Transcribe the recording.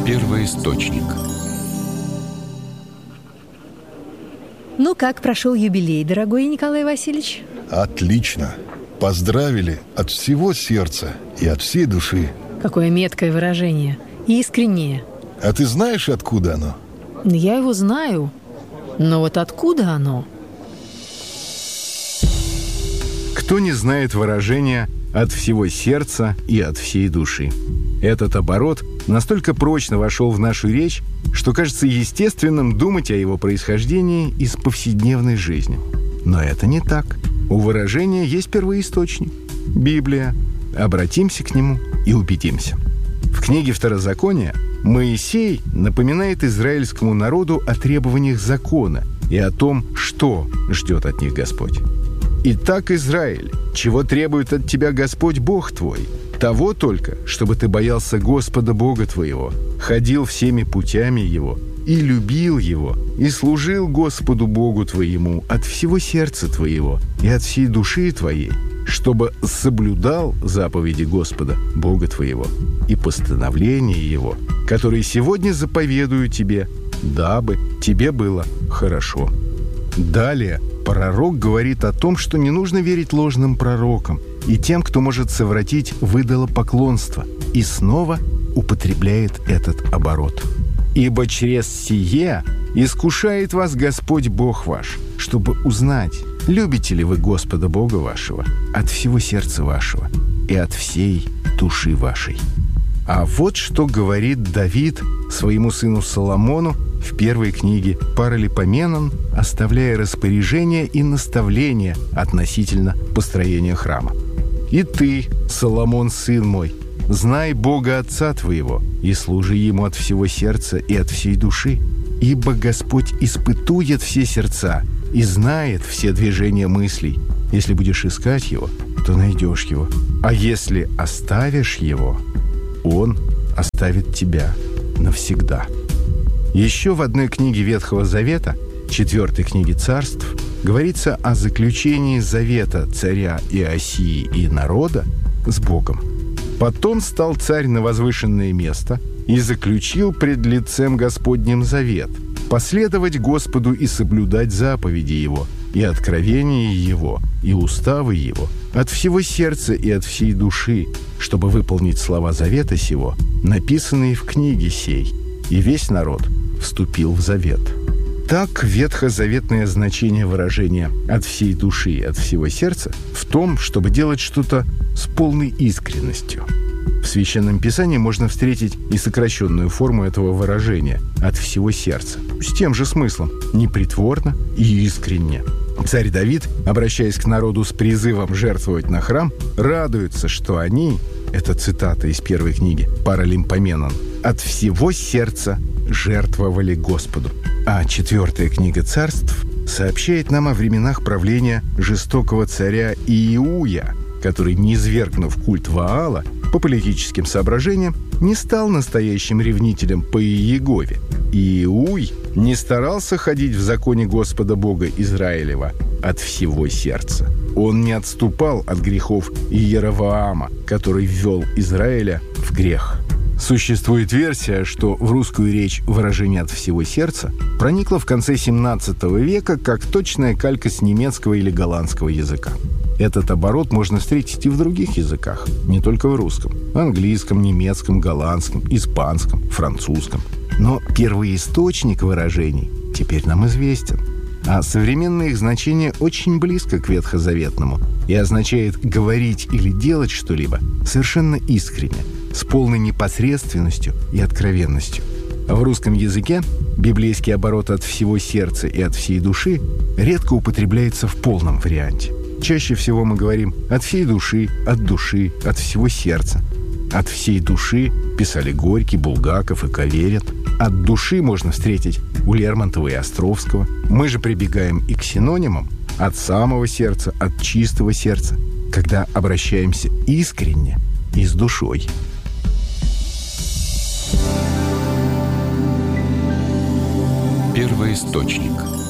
Первоисточник. Ну, как прошел юбилей, дорогой Николай Васильевич? Отлично. Поздравили от всего сердца и от всей души. Какое меткое выражение. И искреннее. А ты знаешь, откуда оно? Я его знаю. Но вот откуда оно? Кто не знает выражения «от всего сердца и от всей души»? Этот оборот настолько прочно вошел в нашу речь, что кажется естественным думать о его происхождении из повседневной жизни. Но это не так. У выражения есть первоисточник – Библия. Обратимся к нему и убедимся. В книге Второзакония Моисей напоминает израильскому народу о требованиях закона и о том, что ждет от них Господь. «Итак, Израиль, чего требует от тебя Господь Бог твой? Того только, чтобы ты боялся Господа Бога твоего, ходил всеми путями Его и любил Его, и служил Господу Богу твоему от всего сердца твоего и от всей души твоей, чтобы соблюдал заповеди Господа Бога твоего и постановления Его, которые сегодня заповедую тебе, дабы тебе было хорошо». Далее пророк говорит о том, что не нужно верить ложным пророкам и тем, кто может совратить идолопоклонство, и снова употребляет этот оборот. «Ибо через сие искушает вас Господь Бог ваш, чтобы узнать, любите ли вы Господа Бога вашего от всего сердца вашего и от всей души вашей». А вот что говорит Давид своему сыну Соломону в первой книге Паралипоменон, оставляя распоряжения и наставления относительно построения храма. «И ты, Соломон, сын мой, знай Бога Отца твоего и служи Ему от всего сердца и от всей души, ибо Господь испытует все сердца и знает все движения мыслей. Если будешь искать Его, то найдешь Его, а если оставишь Его, Он оставит тебя навсегда». Еще в одной книге Ветхого Завета, 4 книге Царств, говорится о заключении завета царя Иосии и народа с Богом. «Потом стал царь на возвышенное место и заключил пред лицем Господним завет, последовать Господу и соблюдать заповеди Его, и откровения Его, и уставы Его, от всего сердца и от всей души, чтобы выполнить слова завета сего, написанные в книге сей. И весь народ вступил в завет». Так ветхозаветное значение выражения «от всей души и от всего сердца» в том, чтобы делать что-то с полной искренностью. В Священном Писании можно встретить и сокращенную форму этого выражения «от всего сердца» с тем же смыслом – непритворно и искренне. Царь Давид, обращаясь к народу с призывом жертвовать на храм, радуется, что они, это цитата из первой книги Паралипоменон, от всего сердца жертвовали Господу. А 4 книга Царств сообщает нам о временах правления жестокого царя Иуя, который, низвергнув культ Ваала по политическим соображениям, не стал настоящим ревнителем по Иегове. Иуй не старался ходить в законе Господа Бога Израилева от всего сердца. Он не отступал от грехов Иеровоама, который ввел Израиля в грех. Существует версия, что в русскую речь выражение «от всего сердца» проникло в конце XVII века как точная калька с немецкого или голландского языка. Этот оборот можно встретить и в других языках, не только в русском, английском, немецком, голландском, испанском, французском. Но первоисточник выражений теперь нам известен, а современное их значение очень близко к ветхозаветному и означает говорить или делать что-либо совершенно искренне, с полной непосредственностью и откровенностью. А в русском языке библейский оборот «от всего сердца и от всей души» редко употребляется в полном варианте. Чаще всего мы говорим «от всей души», «от всего сердца». «От всей души» писали Горький, Булгаков и Каверин. «От души» можно встретить у Лермонтова и Островского. Мы же прибегаем и к синонимам «от самого сердца», «от чистого сердца», когда обращаемся искренне и с душой. Первоисточник.